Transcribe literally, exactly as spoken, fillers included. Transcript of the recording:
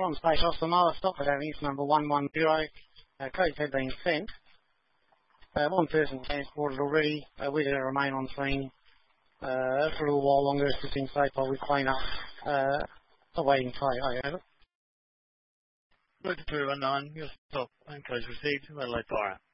from Space Oscar Mother, Stockford Avenue, number one one zero. Uh, codes have been sent. Uh, one person transported already. Uh, we're going to remain on scene uh, for a little while longer, assisting SAPOL with clean-up, uh, awaiting T A O. Over. Look two one nine, your stop and codes received. Adelaide Fire.